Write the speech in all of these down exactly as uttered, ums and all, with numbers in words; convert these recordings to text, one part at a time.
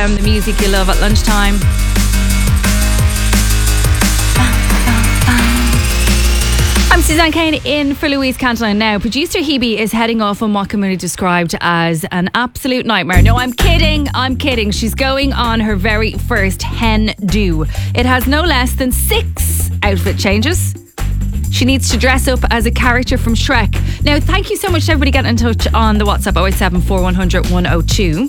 M, the music you love at lunchtime. I'm Suzanne Kane in for Louise Cantillon now. Producer Hebe is heading off on what can be described as an absolute nightmare. No, I'm kidding. I'm kidding. She's going on her very first hen do. It has no less than six outfit changes. She needs to dress up as a character from Shrek. Now, thank you so much to everybody getting in touch on the WhatsApp oh eight seven four one hundred one oh two.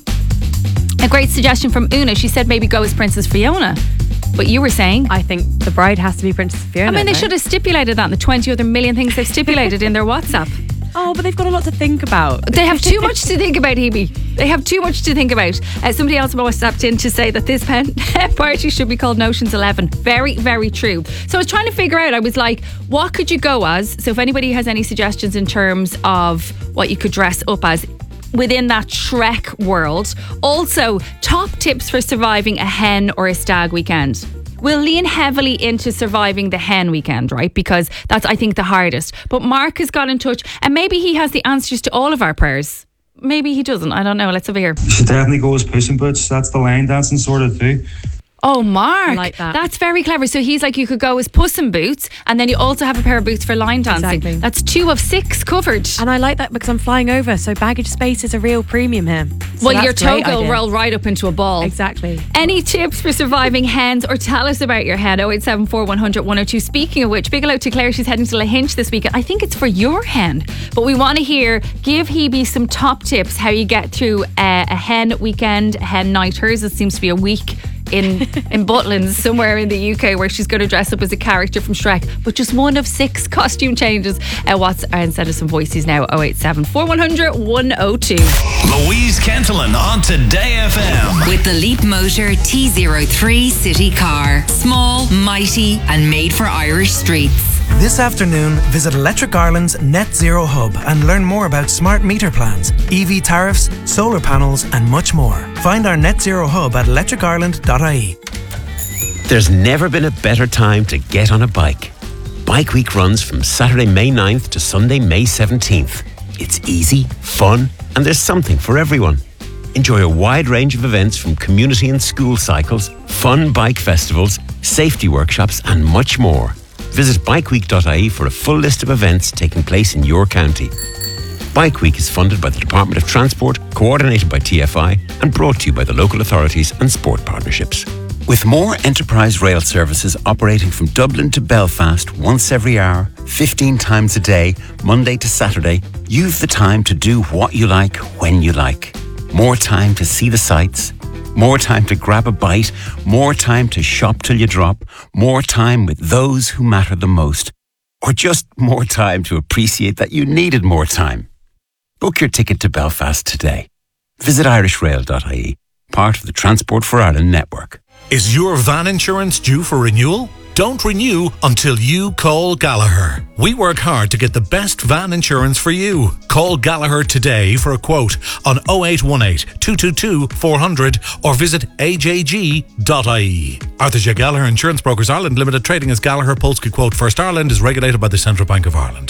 A great suggestion from Una. She said maybe go as Princess Fiona. But you were saying, I think the bride has to be Princess Fiona. I mean, they no? should have stipulated that in the twenty other million things they've stipulated in their WhatsApp. Oh, but they've got a lot to think about. They have too much to think about, Hebe. They have too much to think about. Uh, somebody else WhatsApped in to say that this pen party should be called Notions eleven. Very, very true. So I was trying to figure out, I was like, what could you go as? So if anybody has any suggestions in terms of what you could dress up as within that Shrek world. Also, top tips for surviving a hen or a stag weekend. We'll lean heavily into surviving the hen weekend, right? Because that's, I think, the hardest. But Mark has got in touch and maybe he has the answers to all of our prayers. Maybe he doesn't. I don't know. Let's have a hear. You should definitely go as Puss in Boots. That's the line dancing sort of too. Oh, Mark. I like that. That's very clever. So he's like, you could go as Puss in Boots and then you also have a pair of boots for line dancing. Exactly. That's two of six covered. And I like that because I'm flying over, so baggage space is a real premium here. So well, your that's a great toe will idea. roll right up into a ball. Exactly. Any tips for surviving hens or tell us about your hen? oh eight seven four one hundred one oh two. Speaking of which, big hello to Claire. She's heading to Lahinch this weekend. I think it's for your hen. But we want to hear, give Hebe some top tips how you get through a, a hen weekend, a hen night. Hers, it seems to be a week in in Butlins, somewhere in the U K, where she's going to dress up as a character from Shrek, but just one of six costume changes. Uh, what's and send us some voices now. oh eight seven four one hundred one oh two. Louise Cantillon on Today F M with the Leap Motor T zero three City Car. Small, mighty and made for Irish streets. This afternoon, visit Electric Ireland's Net Zero Hub and learn more about smart meter plans, E V tariffs, solar panels and much more. Find our Net Zero Hub at electric ireland dot I E. There's never been a better time to get on a bike. Bike Week runs from Saturday, May ninth to Sunday, May seventeenth. It's easy, fun, and there's something for everyone. Enjoy a wide range of events from community and school cycles, fun bike festivals, safety workshops and much more. Visit bike week dot I E for a full list of events taking place in your county. Bike Week is funded by the Department of Transport, coordinated by T F I and brought to you by the local authorities and sport partnerships. With more enterprise rail services operating from Dublin to Belfast once every hour, fifteen times a day, Monday to Saturday, you've the time to do what you like when you like. More time to see the sights, more time to grab a bite, more time to shop till you drop, more time with those who matter the most, or just more time to appreciate that you needed more time. Book your ticket to Belfast today. Visit irish rail dot I E, part of the Transport for Ireland network. Is your van insurance due for renewal? Don't renew until you call Gallagher. We work hard to get the best van insurance for you. Call Gallagher today for a quote on oh eight one eight, two two two, four hundred or visit a j g dot I E. Arthur J. Gallagher Insurance Brokers Ireland Limited, trading as Gallagher Polski Quote First Ireland, is regulated by the Central Bank of Ireland.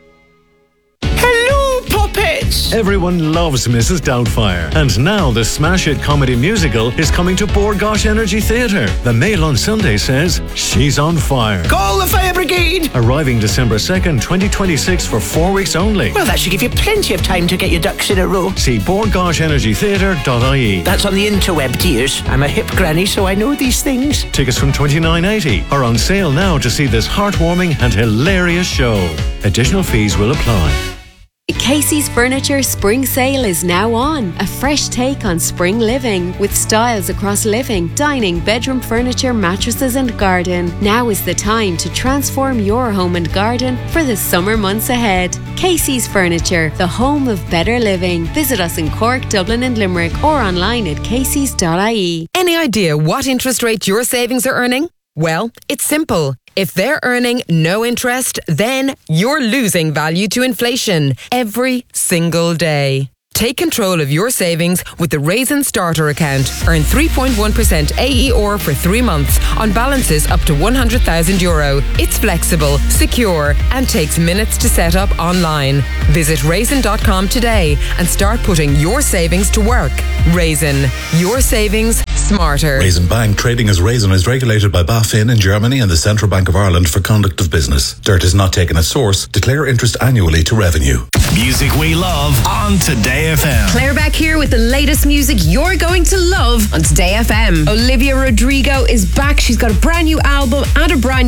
Everyone loves Missus Doubtfire. And now the smash hit comedy musical is coming to Bord Gáis Energy Theatre. The Mail on Sunday says she's on fire. Call the fire brigade! Arriving December second, twenty twenty-six for four weeks only. Well, that should give you plenty of time to get your ducks in a row. See bord gáis energy theatre dot I E. That's on the interweb, dears. I'm a hip granny, so I know these things. Tickets from twenty-nine eighty are on sale now to see this heartwarming and hilarious show. Additional fees will apply. Casey's Furniture Spring Sale is now on. A fresh take on spring living with styles across living, dining, bedroom furniture, mattresses and garden. Now is the time to transform your home and garden for the summer months ahead. Casey's Furniture, the home of better living. Visit us in Cork, Dublin and Limerick or online at caseys dot I E. Any idea what interest rate your savings are earning? Well, it's simple. If they're earning no interest, then you're losing value to inflation every single day. Take control of your savings with the Raisin Starter account. Earn three point one percent A E R for three months on balances up to one hundred thousand euro. It's flexible, secure and takes minutes to set up online. Visit raisin dot com today and start putting your savings to work. Raisin, your savings smarter. Raisin Bank, trading as Raisin, is regulated by BaFin in Germany and the Central Bank of Ireland for conduct of business. Dirt is not taken at source. Declare interest annually to revenue. Music we love on Today F M. Claire back here with the latest music you're going to love on Today F M. Olivia Rodrigo is back. She's got a brand new album and a brand new